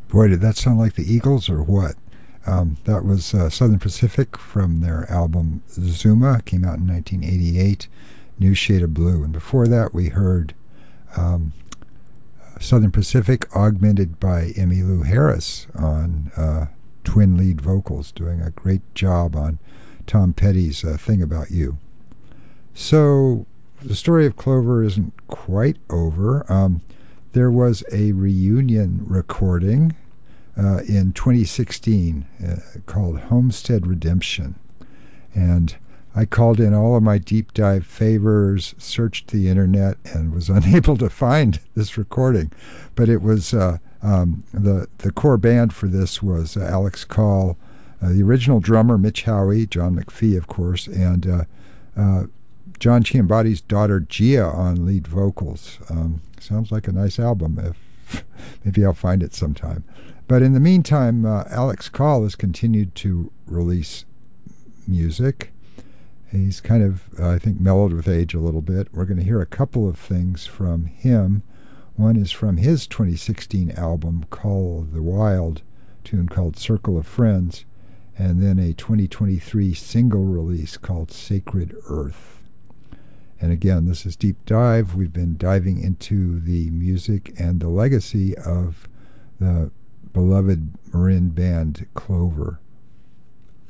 Boy, did that sound like the Eagles or what? That was Southern Pacific from their album Zuma, came out in 1988, New Shade of Blue. And before that, we heard Southern Pacific augmented by Emmylou Harris on twin lead vocals, doing a great job on Tom Petty's Thing About You. So the story of Clover isn't quite over. There was a reunion recording in 2016 called Homestead Redemption. And I called in all of my deep dive favors, searched the internet, and was unable to find this recording. But it was the core band for this was Alex Call, the original drummer Mitch Howie, John McPhee, of course, and John Chiambotti's daughter Gia on lead vocals. Sounds like a nice album. If maybe I'll find it sometime. But in the meantime, Alex Call has continued to release music. He's kind of, I think, mellowed with age a little bit. We're going to hear a couple of things from him. One is from his 2016 album, Call of the Wild, tune called Circle of Friends, and then a 2023 single release called Sacred Earth. And again, this is Deep Dive. We've been diving into the music and the legacy of the beloved Marin band Clover.